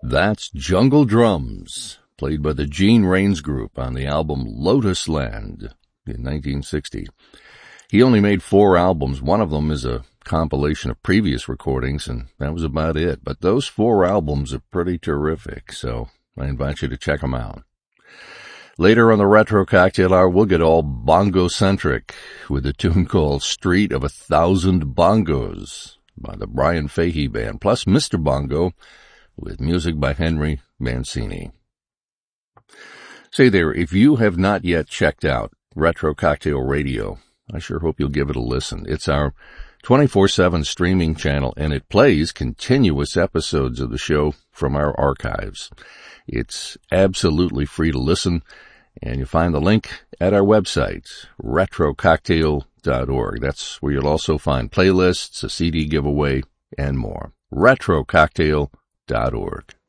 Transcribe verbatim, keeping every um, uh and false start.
That's Jungle Drums, played by the Gene Rains Group on the album Lotus Land in nineteen sixty. He only made four albums. One of them is a compilation of previous recordings, and that was about it. But those four albums are pretty terrific, so I invite you to check them out. Later on the Retro Cocktail Hour, we'll get all bongo-centric with a tune called Street of a Thousand Bongos by the Brian Fahey Band, plus Mister Bongo with music by Henry Mancini. Say there, if you have not yet checked out Retro Cocktail Radio, I sure hope you'll give it a listen. It's our twenty-four seven streaming channel, and it plays continuous episodes of the show from our archives. It's absolutely free to listen, and you'll find the link at our website, retro cocktail dot org. That's where you'll also find playlists, a C D giveaway, and more. retro cocktail dot org.